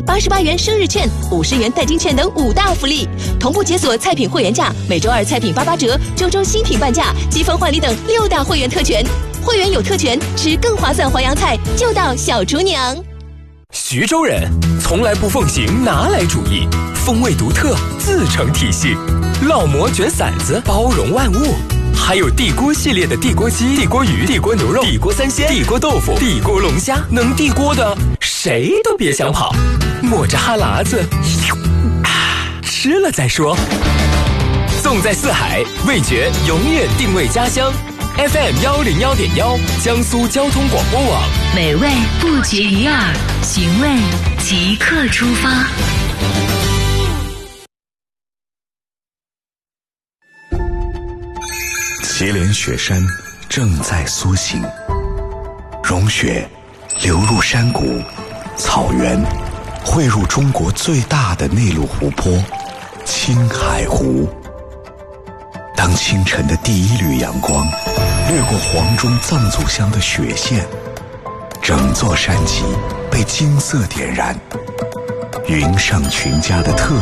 88元生日券、50元代金券等5大福利。同步解锁菜品会员价，每周2菜品88折，周周新品半价，积分换礼等6大会员特权。会员有特权，吃更划算淮扬菜就到小厨娘。 徐州人从来不奉行拿来主义，风味独特，自成体系。烙馍卷馓子，包容万物。还有地锅系列的地锅鸡、地锅鱼、地锅牛肉、地锅三鲜、地锅豆腐、地锅龙虾，能地锅的谁都别想跑。抹着哈喇子，吃了再说。纵在四海，味觉永远定位家乡。FM101.1，江苏交通广播网。 美味不绝于耳，寻味即刻出发。 祁连雪山正在苏醒，融雪流入山谷、草原，汇入中国最大的内陆湖泊青海湖。当清晨的第一缕阳光掠过黄钟藏族乡的雪线，整座山脊被金色点燃，云上群家的特